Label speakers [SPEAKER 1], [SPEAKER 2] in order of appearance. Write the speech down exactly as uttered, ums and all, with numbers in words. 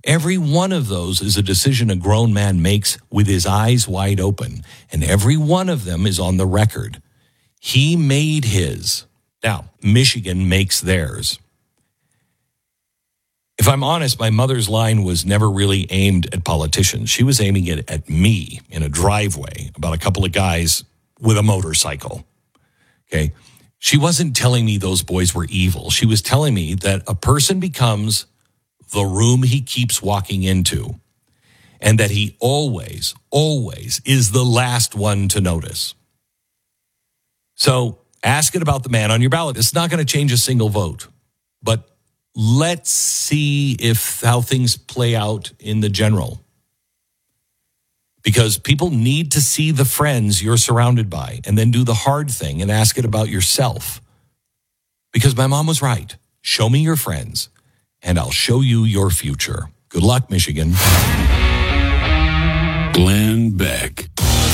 [SPEAKER 1] Every one of those is a decision a grown man makes with his eyes wide open, and every one of them is on the record. He made his. Now, Michigan makes theirs. If I'm honest, my mother's line was never really aimed at politicians. She was aiming it at me in a driveway about a couple of guys with a motorcycle. Okay. She wasn't telling me those boys were evil. She was telling me that a person becomes the room he keeps walking into, and that he always, always is the last one to notice. So ask it about the man on your ballot. It's not going to change a single vote, but let's see if how things play out in the general. Because people need to see the friends you're surrounded by and then do the hard thing and ask it about yourself. Because my mom was right. Show me your friends and I'll show you your future. Good luck, Michigan.
[SPEAKER 2] Glenn